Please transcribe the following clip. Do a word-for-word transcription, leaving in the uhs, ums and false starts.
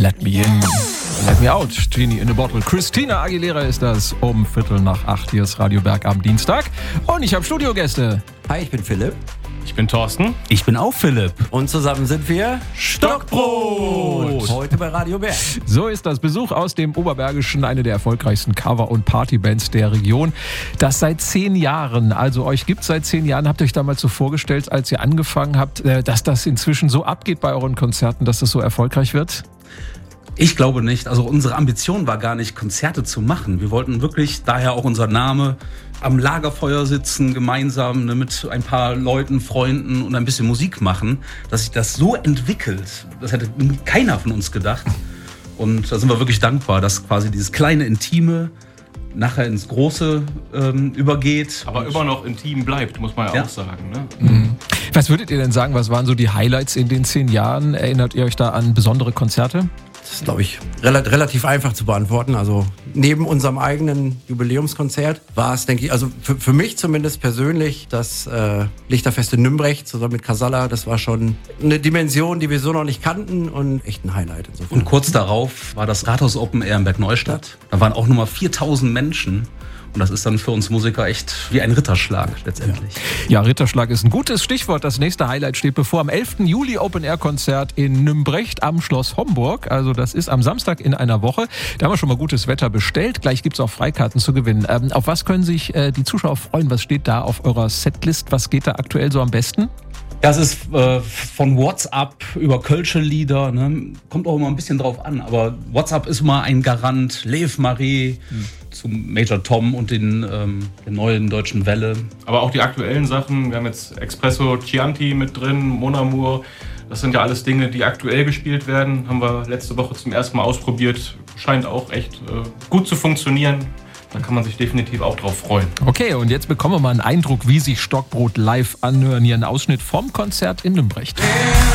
Let me in. Let me out. Genie in a bottle. Christina Aguilera ist das um Viertel nach acht. Hier ist Radio Berg am Dienstag. Und ich habe Studiogäste. Hi, ich bin Philipp. Ich bin Thorsten. Ich bin auch Philipp. Und zusammen sind wir Stockbrot. Heute bei Radio Berg. So ist das. Besuch aus dem Oberbergischen, eine der erfolgreichsten Cover- und Partybands der Region. Das seit zehn Jahren, also euch gibt es seit zehn Jahren. Habt ihr euch damals so vorgestellt, als ihr angefangen habt, dass das inzwischen so abgeht bei euren Konzerten, dass das so erfolgreich wird? Ich glaube nicht. Also unsere Ambition war gar nicht, Konzerte zu machen. Wir wollten wirklich, daher auch unser Name, am Lagerfeuer sitzen, gemeinsam ne, mit ein paar Leuten, Freunden und ein bisschen Musik machen. Dass sich das so entwickelt, das hätte keiner von uns gedacht. Und da sind wir wirklich dankbar, dass quasi dieses kleine Intime nachher ins Große ähm, übergeht. Aber immer noch intim bleibt, muss man ja, ja. auch sagen. Ne? Mhm. Was würdet ihr denn sagen, was waren so die Highlights in den zehn Jahren? Erinnert ihr euch da an besondere Konzerte? Das ist, glaube ich, relativ einfach zu beantworten. Also neben unserem eigenen Jubiläumskonzert war es, denke ich, also für, für mich zumindest persönlich, das äh, Lichterfest in Nümbrecht zusammen mit Casalla, das war schon eine Dimension, die wir so noch nicht kannten und echt ein Highlight insofern. Und kurz darauf war das Rathaus Open Air in Bergneustadt. Da waren auch nochmal viertausend Menschen. Und das ist dann für uns Musiker echt wie ein Ritterschlag letztendlich. Ja, Ritterschlag ist ein gutes Stichwort. Das nächste Highlight steht bevor. Am elften Juli Open-Air-Konzert in Nümbrecht am Schloss Homburg. Also das ist am Samstag in einer Woche. Da haben wir schon mal gutes Wetter bestellt. Gleich gibt es auch Freikarten zu gewinnen. Ähm, auf was können sich äh, die Zuschauer freuen? Was steht da auf eurer Setlist? Was geht da aktuell so am besten? Ja, es ist äh, von WhatsApp über Kölsche Lieder, ne? Kommt auch immer ein bisschen drauf an, aber WhatsApp ist immer ein Garant. Lev Marie hm. zum Major Tom und den, ähm, der neuen deutschen Welle. Aber auch die aktuellen Sachen, wir haben jetzt Espresso Chianti mit drin, Mon Amour. Das sind ja alles Dinge, die aktuell gespielt werden. Haben wir letzte Woche zum ersten Mal ausprobiert. Scheint auch echt äh, gut zu funktionieren. Da kann man sich definitiv auch drauf freuen. Okay, und jetzt bekommen wir mal einen Eindruck, wie sich Stockbrot live anhören. Hier ein Ausschnitt vom Konzert in Nümbrecht.